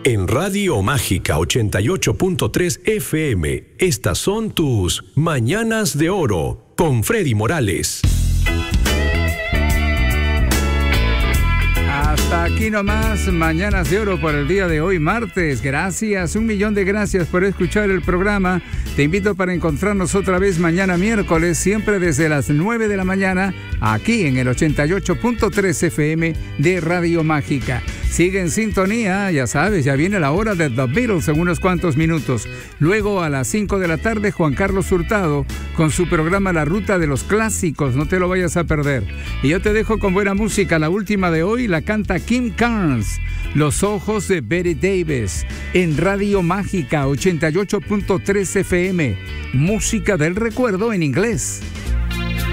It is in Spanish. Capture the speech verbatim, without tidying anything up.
En Radio Mágica ochenta y ocho punto tres F M, estas son tus Mañanas de Oro con Freddy Morales. Hasta aquí nomás, Mañanas de Oro por el día de hoy, martes. Gracias, un millón de gracias por escuchar el programa. Te invito para encontrarnos otra vez mañana miércoles, siempre desde las nueve de la mañana, aquí en el ochenta y ocho punto tres F M de Radio Mágica. Sigue en sintonía, ya sabes, ya viene la hora de The Beatles en unos cuantos minutos. Luego a las cinco de la tarde, Juan Carlos Hurtado con su programa La Ruta de los Clásicos, no te lo vayas a perder. Y yo te dejo con buena música, la última de hoy la canta Kim Carnes, Los Ojos de Betty Davis, en Radio Mágica ochenta y ocho punto tres F M, música del recuerdo en inglés.